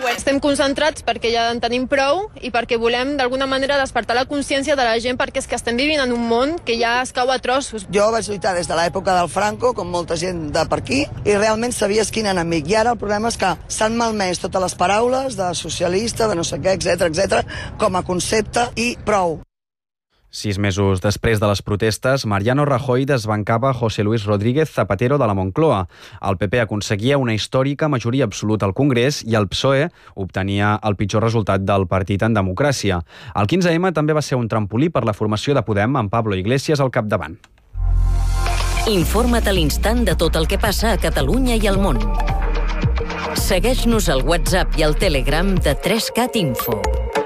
Estem concentrats perquè ja en tenim prou i perquè volem d'alguna manera despertar la consciència de la gent, perquè és que estem vivint en un món que ja es cau a trossos. Jo vaig lluitar des de l'època del Franco, com molta gent de per aquí, i realment sabies quin enemic. I ara el problema és que s'han malmès totes les paraules de socialista, de no sé què, etc com a concepte, i prou. 6 mesos després de les protestes, Mariano Rajoy desbancava José Luis Rodríguez Zapatero de la Moncloa. El PP aconseguia una històrica majoria absoluta al Congrés i el PSOE obtenia el pitjor resultat del partit en democràcia. El 15M també va ser un trampolí per la formació de Podem amb Pablo Iglesias al capdavant. Informa't a l'instant de tot el que passa a Catalunya i al món. Segueix-nos al WhatsApp i al Telegram de 3CAT Info.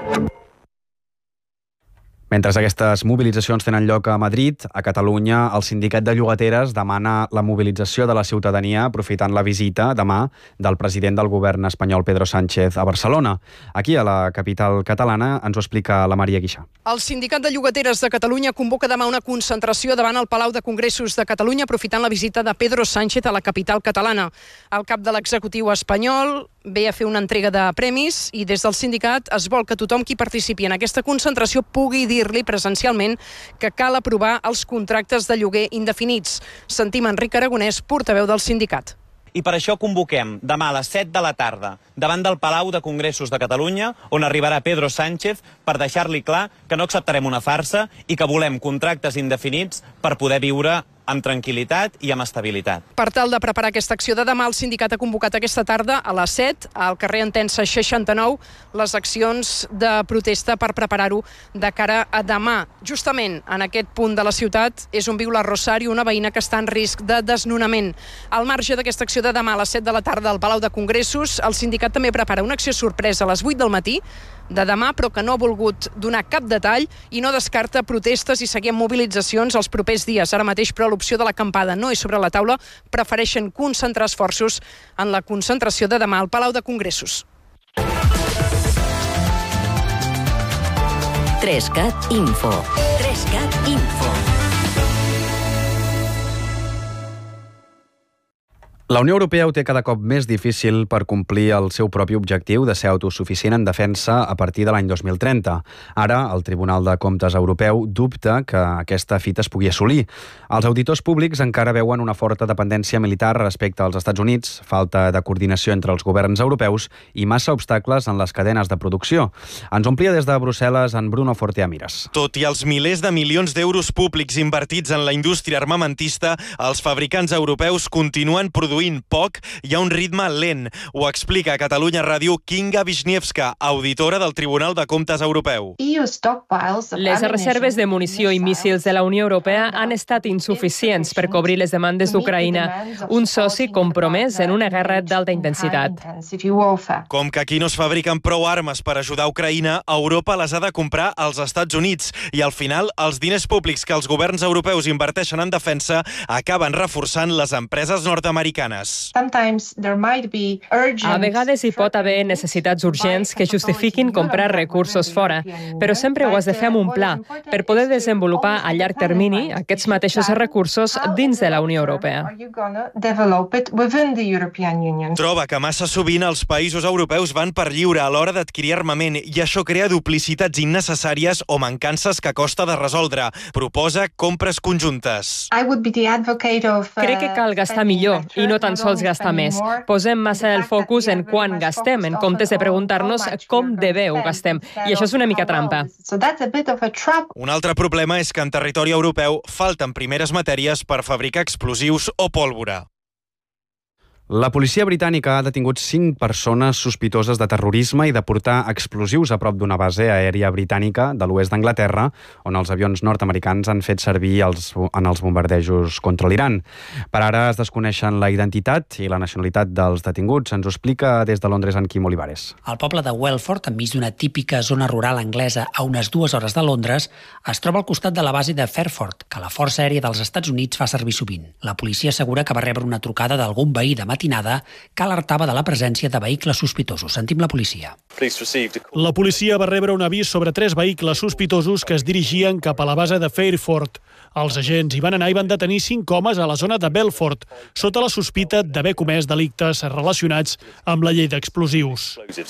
Mentre aquestes mobilitzacions tenen lloc a Madrid, a Catalunya, el sindicat de llogateres demana la mobilització de la ciutadania aprofitant la visita demà del president del govern espanyol, Pedro Sánchez, a Barcelona. Aquí, a la capital catalana, ens ho explica la Maria Guixà. El sindicat de llogateres de Catalunya convoca demà una concentració davant el Palau de Congressos de Catalunya aprofitant la visita de Pedro Sánchez a la capital catalana. El cap de l'executiu espanyol ve a fer una entrega de premis i des del sindicat es vol que tothom qui participi en aquesta concentració pugui dir-li presencialment que cal aprovar els contractes de lloguer indefinits. Sentim Enric Aragonès, portaveu del sindicat. I per això convoquem demà a les 7 de la tarda davant del Palau de Congressos de Catalunya, on arribarà Pedro Sánchez, per deixar-li clar que no acceptarem una farsa i que volem contractes indefinits per poder viure amb tranquil·litat i amb estabilitat. Per tal de preparar aquesta acció de demà, el sindicat ha convocat aquesta tarda a les 7 al carrer Entença 69 les accions de protesta per preparar-ho de cara a demà. Justament en aquest punt de la ciutat és on viu la Rosario, una veïna que està en risc de desnonament. Al marge d'aquesta acció de demà a les 7 de la tarda al Palau de Congressos, el sindicat també prepara una acció sorpresa a les 8 del matí de demà, però que no ha volgut donar cap detall i no descarta protestes i seguir amb mobilitzacions els propers dies. Ara mateix, però, l'opció de l'acampada no és sobre la taula, prefereixen concentrar esforços en la concentració de demà al Palau de Congressos. 3CAT Info. 3CAT Info. La Unió Europea ho té cada cop més difícil per complir el seu propi objectiu de ser autosuficient en defensa a partir de l'any 2030. Ara, el Tribunal de Comptes Europeu dubta que aquesta fita es pugui assolir. Els auditors públics encara veuen una forta dependència militar respecte als Estats Units, falta de coordinació entre els governs europeus i massa obstacles en les cadenes de producció. Ens omplia des de Brussel·les en Bruno Forteamires. Tot i els milers de milions d'euros públics invertits en la indústria armamentista, els fabricants europeus continuen produint poc i a un ritme lent. Ho explica a Catalunya Ràdio Kinga Wisniewska, auditora del Tribunal de Comptes Europeu. Les reserves de munició i míssils de la Unió Europea han estat insuficients per cobrir les demandes d'Ucraïna, un soci compromès en una guerra d'alta intensitat. Com que aquí no es fabriquen prou armes per ajudar Ucraïna, Europa les ha de comprar als Estats Units i al final els diners públics que els governs europeus inverteixen en defensa acaben reforçant les empreses nord-americanes. A vegades hi pot haver necessitats urgents que justifiquin comprar recursos fora, però sempre ho has de fer amb un pla per poder desenvolupar a llarg termini aquests mateixos recursos dins de la Unió Europea. Troba que massa sovint els països europeus van per lliure a l'hora d'adquirir armament i això crea duplicitats innecessàries o mancances que costa de resoldre. Proposa compres conjuntes. Crec que cal gastar millor i no tan sols gastar més. Posem massa el focus en quan gastem, en comptes de preguntar-nos com de bé ho gastem. I això és una mica trampa. Un altre problema és que en territori europeu falten primeres matèries per fabricar explosius o pólvora. La policia britànica ha detingut 5 persones sospitoses de terrorisme i de portar explosius a prop d'una base aèria britànica de l'oest d'Anglaterra, on els avions nord-americans han fet servir en els bombardejos contra l'Iran. Per ara es desconeixen la identitat i la nacionalitat dels detinguts. Ens ho explica des de Londres en Quim Olivares. El poble de Welford, enmig d'una típica zona rural anglesa a unes 2 hores de Londres, es troba al costat de la base de Fairford, que la Força Aèria dels Estats Units fa servir sovint. La policia assegura que va rebre una trucada d'algun veí de matinada que alertava de la presència de vehicles sospitosos. Sentim la policia. La policia va rebre un avís sobre 3 vehicles sospitosos que es dirigien cap a la base de Fairford. Els agents hi van anar i van detenir 5 homes a la zona de Belfort, sota la sospita d'haver comès delictes relacionats amb la llei d'explosius.